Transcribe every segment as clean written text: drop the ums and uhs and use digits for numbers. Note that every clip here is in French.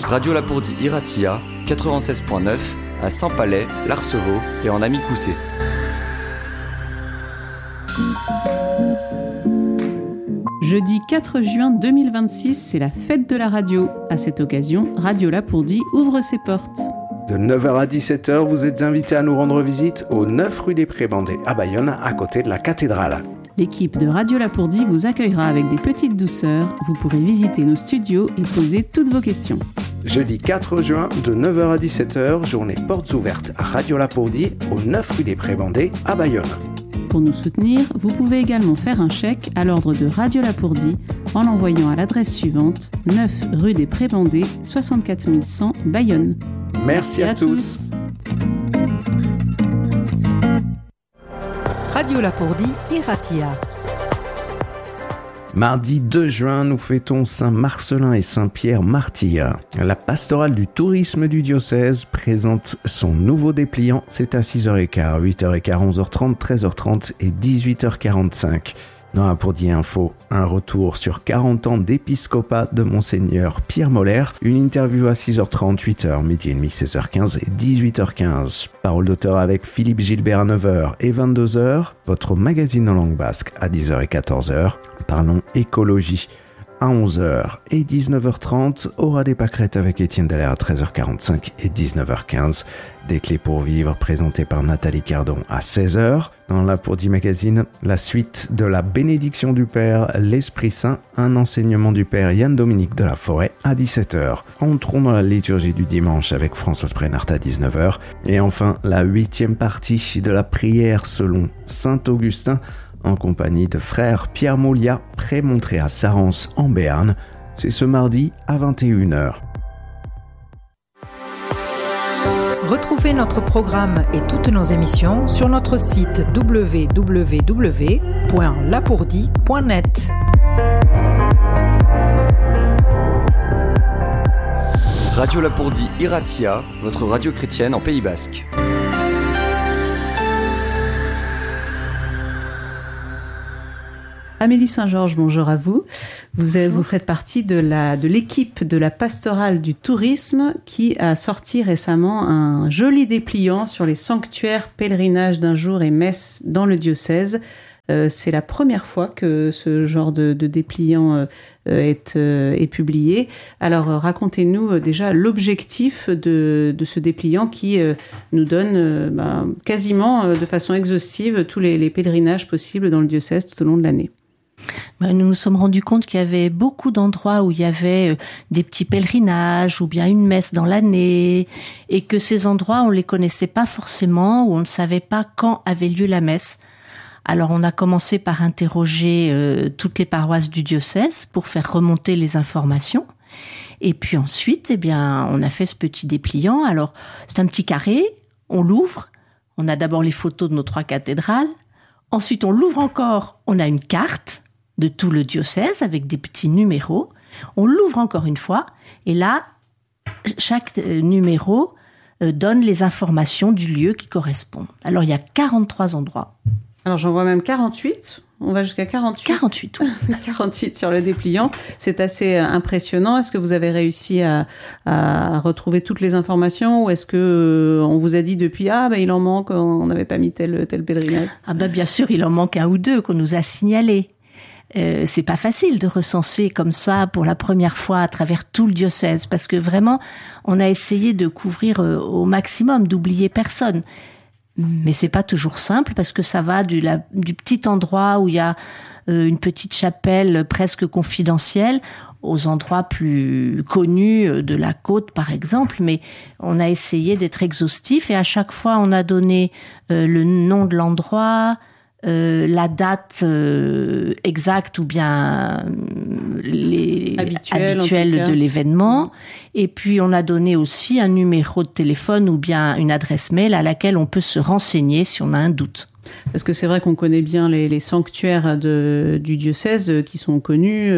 Radio Lapourdie Iratia, 96.9, à Saint-Palais, l'Arceveau et en Amicoussé. Jeudi 4 juin 2026, c'est la fête de la radio. À cette occasion, Radio Lapourdie ouvre ses portes. De 9h à 17h, vous êtes invités à nous rendre visite au 9 rue des Prébandés à Bayonne, à côté de la cathédrale. L'équipe de Radio Lapourdie vous accueillera avec des petites douceurs. Vous pourrez visiter nos studios et poser toutes vos questions. Jeudi 4 juin, de 9h à 17h, journée portes ouvertes à Radio Lapourdie, au 9 rue des Prébandés à Bayonne. Pour nous soutenir, vous pouvez également faire un chèque à l'ordre de Radio Lapourdie en l'envoyant à l'adresse suivante, 9 rue des Prébandés, 64 100 Bayonne. Merci à tous. Radio Lapourdie Iratia. Mardi 2 juin, nous fêtons Saint-Marcellin et Saint-Pierre martyrs. La pastorale du tourisme du diocèse présente son nouveau dépliant. C'est à 6h15, 8h15, 11h30, 13h30 et 18h45. Dans Lapourdie Info, un retour sur 40 ans d'épiscopat de Monseigneur Pierre Moller, une interview à 6h30, 8h, midi et demi, 16h15 et 18h15. Parole d'auteur avec Philippe Gilbert à 9h et 22h, votre magazine en langue basque à 10h et 14h. Parlons écologie. À 11h et 19h30, Aura des pâquerettes avec Étienne Dallaire à 13h45 et 19h15. Des clés pour vivre présentées par Nathalie Cardon à 16h. Dans Lapourdie Magazine, la suite de la bénédiction du Père, l'Esprit Saint, un enseignement du Père Yann-Dominique de la Forêt à 17h. Entrons dans la liturgie du dimanche avec Françoise Prénart à 19h. Et enfin, la 8e partie de la prière selon Saint-Augustin, en compagnie de frère Pierre Maulia, prémontré à Sarance en Béarn. C'est ce mardi à 21h. Retrouvez notre programme et toutes nos émissions sur notre site www.lapourdie.net. Radio Lapourdie Iratia, votre radio chrétienne en Pays Basque. Amélie Saint-Georges, bonjour à vous. Vous faites partie de l'équipe de la pastorale du tourisme qui a sorti récemment un joli dépliant sur les sanctuaires, pèlerinages d'un jour et messes dans le diocèse. C'est la première fois que ce genre de dépliant est publié. Alors racontez-nous déjà l'objectif de ce dépliant qui nous donne quasiment de façon exhaustive tous les pèlerinages possibles dans le diocèse tout au long de l'année. Nous nous sommes rendus compte qu'il y avait beaucoup d'endroits où il y avait des petits pèlerinages ou bien une messe dans l'année et que ces endroits, on les connaissait pas forcément ou on ne savait pas quand avait lieu la messe. Alors on a commencé par interroger toutes les paroisses du diocèse pour faire remonter les informations. Et puis ensuite, on a fait ce petit dépliant. Alors c'est un petit carré, on l'ouvre, on a d'abord les photos de nos 3 cathédrales. Ensuite, on l'ouvre encore, on a une carte de tout le diocèse avec des petits numéros. On l'ouvre encore une fois et là, chaque numéro donne les informations du lieu qui correspond. Alors, il y a 43 endroits. Alors, j'en vois même 48. On va jusqu'à 48. 48, oui. 48 sur le dépliant. C'est assez impressionnant. Est-ce que vous avez réussi à retrouver toutes les informations ou est-ce que on vous a dit depuis il en manque, on n'avait pas mis tel pèlerinage? Bien sûr, il en manque 1 ou 2 qu'on nous a signalés. C'est pas facile de recenser comme ça pour la première fois à travers tout le diocèse parce que vraiment, on a essayé de couvrir au maximum, d'oublier personne. Mais c'est pas toujours simple parce que ça va du petit endroit où il y a une petite chapelle presque confidentielle aux endroits plus connus de la côte par exemple, mais on a essayé d'être exhaustif et à chaque fois on a donné le nom de l'endroit, la date exacte ou bien les habituels de l'événement. Et puis, on a donné aussi un numéro de téléphone ou bien une adresse mail à laquelle on peut se renseigner si on a un doute. Parce que c'est vrai qu'on connaît bien les sanctuaires du diocèse qui sont connus,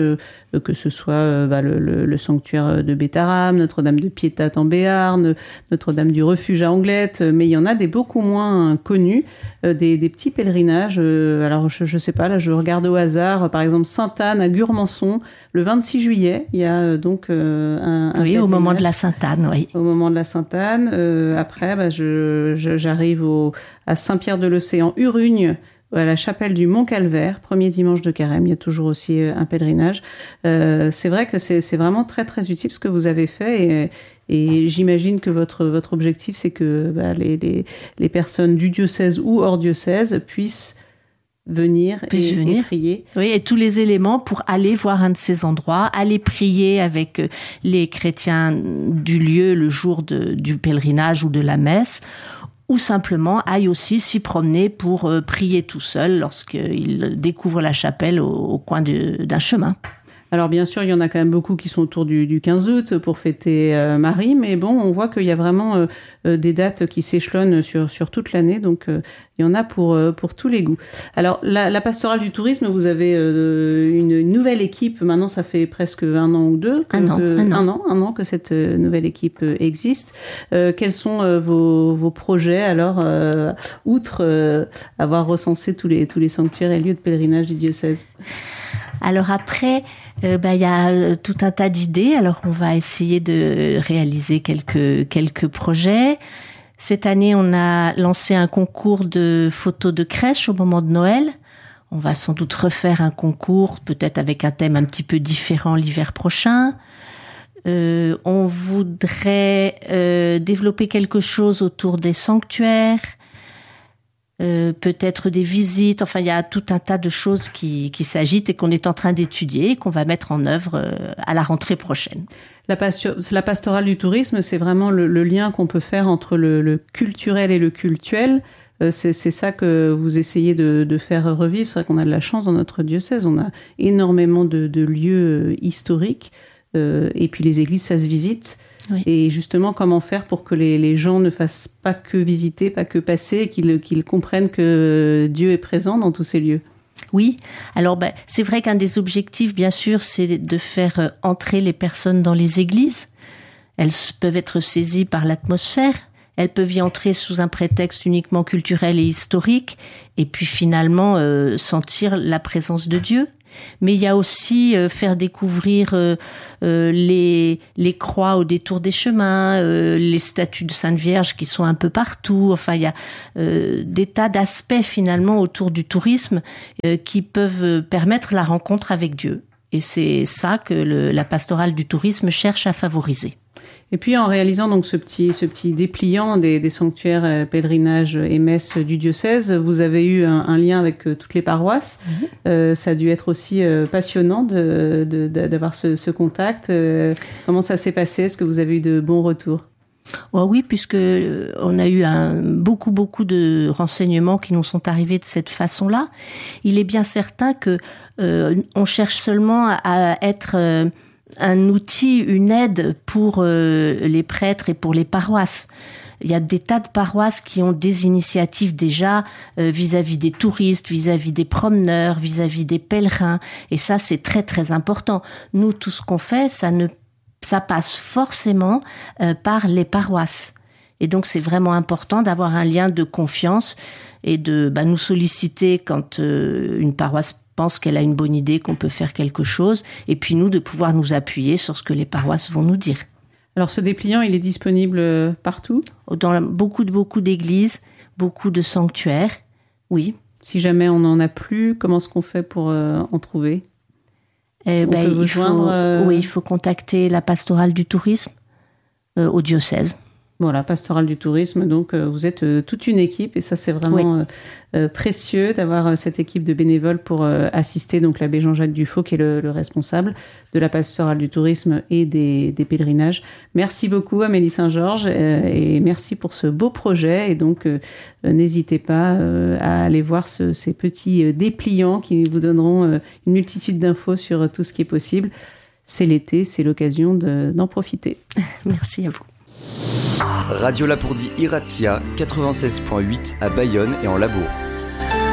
que ce soit le sanctuaire de Bétarame, Notre-Dame de Piétat en Béarn, Notre-Dame du Refuge à Anglette, mais il y en a des beaucoup moins connus, des petits pèlerinages. Alors je sais pas, là je regarde au hasard, par exemple Sainte-Anne à Gurmançon, le 26 juillet, il y a donc un oui, au moment de la Sainte-Anne, oui. Au moment de la Sainte-Anne. Après, j'arrive à Saint-Pierre-de-l'Océan, Urugne, à la chapelle du Mont-Calvaire, premier dimanche de Carême. Il y a toujours aussi un pèlerinage. C'est vrai que c'est vraiment très, très utile ce que vous avez fait. Et j'imagine que votre objectif, c'est que les personnes du diocèse ou hors diocèse puissent venir et prier. Oui, et tous les éléments pour aller voir un de ces endroits, aller prier avec les chrétiens du lieu le jour du pèlerinage ou de la messe, ou simplement aille aussi s'y promener pour prier tout seul lorsqu'il découvre la chapelle au coin d'un chemin. Alors bien sûr, il y en a quand même beaucoup qui sont autour du 15 août pour fêter Marie, mais bon, on voit qu'il y a vraiment des dates qui s'échelonnent sur toute l'année, donc il y en a pour tous les goûts. Alors la pastorale du tourisme, vous avez une nouvelle équipe, maintenant ça fait presque un an ou deux. Un an que cette nouvelle équipe existe. Quels sont vos projets alors, outre avoir recensé tous les sanctuaires et lieux de pèlerinage du diocèse? Alors après, il y a tout un tas d'idées. Alors on va essayer de réaliser quelques projets. Cette année, on a lancé un concours de photos de crèche au moment de Noël. On va sans doute refaire un concours, peut-être avec un thème un petit peu différent l'hiver prochain. On voudrait développer quelque chose autour des sanctuaires. Peut-être des visites, enfin il y a tout un tas de choses qui s'agitent et qu'on est en train d'étudier et qu'on va mettre en œuvre à la rentrée prochaine. La pastorale du tourisme, c'est vraiment le lien qu'on peut faire entre le culturel et le cultuel. C'est ça que vous essayez de faire revivre. C'est vrai qu'on a de la chance dans notre diocèse, on a énormément de lieux historiques et puis les églises, ça se visite. Oui. Et justement, comment faire pour que les gens ne fassent pas que visiter, pas que passer, qu'ils comprennent que Dieu est présent dans tous ces lieux? Oui, alors c'est vrai qu'un des objectifs, bien sûr, c'est de faire entrer les personnes dans les églises. Elles peuvent être saisies par l'atmosphère, elles peuvent y entrer sous un prétexte uniquement culturel et historique, et puis finalement sentir la présence de Dieu. Mais il y a aussi faire découvrir les croix au détour des chemins, les statues de Sainte Vierge qui sont un peu partout. Enfin, il y a des tas d'aspects finalement autour du tourisme qui peuvent permettre la rencontre avec Dieu. Et c'est ça que la pastorale du tourisme cherche à favoriser. Et puis en réalisant donc ce petit dépliant des sanctuaires, pèlerinages et messes du diocèse, vous avez eu un lien avec toutes les paroisses. Mmh. Ça a dû être aussi passionnant d'avoir ce contact. Comment ça s'est passé? Est-ce que vous avez eu de bons retours? Oh oui, puisque on a eu beaucoup de renseignements qui nous sont arrivés de cette façon-là. Il est bien certain que on cherche seulement à être un outil, une aide pour les prêtres et pour les paroisses. Il y a des tas de paroisses qui ont des initiatives déjà vis-à-vis des touristes, vis-à-vis des promeneurs, vis-à-vis des pèlerins. Et ça, c'est très, très important. Nous, tout ce qu'on fait, ça passe forcément par les paroisses. Et donc, c'est vraiment important d'avoir un lien de confiance et de nous solliciter quand une paroisse pense qu'elle a une bonne idée, qu'on peut faire quelque chose, et puis nous, de pouvoir nous appuyer sur ce que les paroisses vont nous dire. Alors, ce dépliant, il est disponible partout? Dans beaucoup d'églises, beaucoup de sanctuaires, oui. Si jamais on n'en a plus, comment est-ce qu'on fait pour en trouver? Il faut contacter la pastorale du tourisme au diocèse. Voilà, pastorale du tourisme, donc vous êtes toute une équipe et ça c'est vraiment précieux d'avoir cette équipe de bénévoles pour assister donc l'abbé Jean-Jacques Dufaux qui est le responsable de la pastorale du tourisme et des pèlerinages. Merci beaucoup Amélie Saint-Georges et merci pour ce beau projet et donc n'hésitez pas à aller voir ces petits dépliants qui vous donneront une multitude d'infos sur tout ce qui est possible. C'est l'été, c'est l'occasion d'en profiter. Merci à vous. Radio Lapourdie Iratia 96.8 à Bayonne et en Labourd.